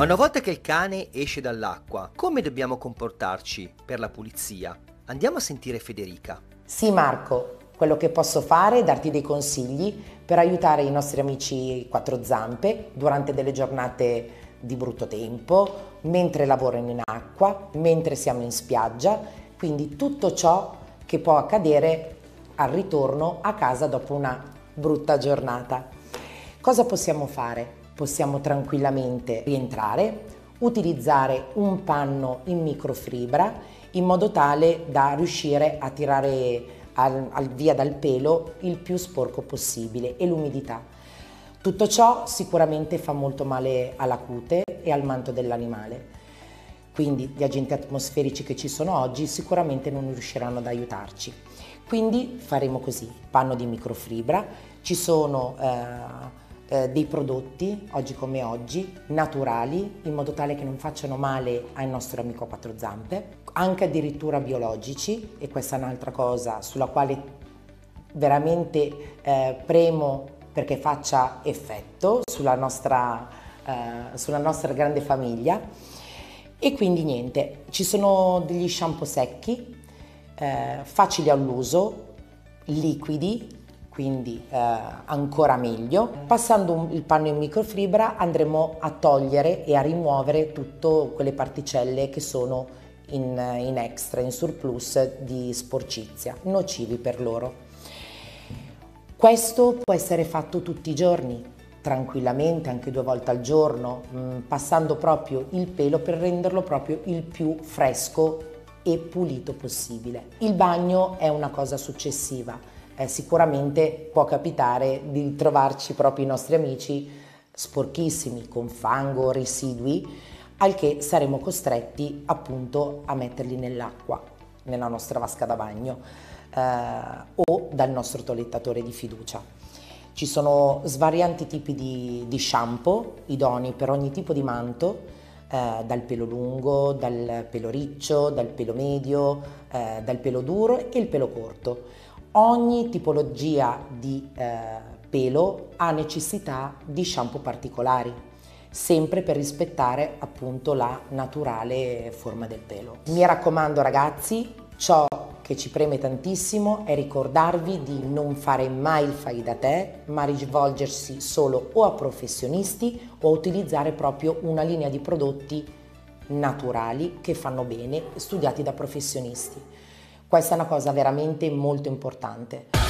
Ma una volta che il cane esce dall'acqua, come dobbiamo comportarci per la pulizia? Andiamo a sentire Federica. Sì Marco, quello che posso fare è darti dei consigli per aiutare i nostri amici quattro zampe durante delle giornate di brutto tempo, mentre lavorano in acqua, mentre siamo in spiaggia, quindi tutto ciò che può accadere al ritorno a casa dopo una brutta giornata. Cosa possiamo fare? Possiamo tranquillamente rientrare, utilizzare un panno in microfibra in modo tale da riuscire a tirare via dal pelo il più sporco possibile e l'umidità. Tutto ciò sicuramente fa molto male alla cute e al manto dell'animale, quindi gli agenti atmosferici che ci sono oggi sicuramente non riusciranno ad aiutarci. Quindi faremo così, panno di microfibra, ci sono dei prodotti, oggi come oggi, naturali, in modo tale che non facciano male al nostro amico a quattro zampe, anche addirittura biologici, e questa è un'altra cosa sulla quale veramente premo perché faccia effetto sulla nostra grande famiglia. E quindi niente, ci sono degli shampoo secchi, facili all'uso, liquidi, quindi ancora meglio. Passando il panno in microfibra andremo a togliere e a rimuovere tutte quelle particelle che sono in extra, in surplus di sporcizia, nocivi per loro. Questo può essere fatto tutti i giorni, tranquillamente, anche 2 volte al giorno, passando proprio il pelo per renderlo proprio il più fresco e pulito possibile. Il bagno è una cosa successiva. Sicuramente può capitare di trovarci proprio i nostri amici sporchissimi, con fango, residui, al che saremo costretti appunto a metterli nell'acqua, nella nostra vasca da bagno o dal nostro toilettatore di fiducia. Ci sono svariati tipi di shampoo idonei per ogni tipo di manto, dal pelo lungo, dal pelo riccio, dal pelo medio, dal pelo duro e il pelo corto. Ogni tipologia di pelo ha necessità di shampoo particolari, sempre per rispettare appunto la naturale forma del pelo. Mi raccomando ragazzi, ciò che ci preme tantissimo è ricordarvi di non fare mai il fai da te, ma rivolgersi solo o a professionisti o a utilizzare proprio una linea di prodotti naturali che fanno bene, studiati da professionisti. Questa è una cosa veramente molto importante.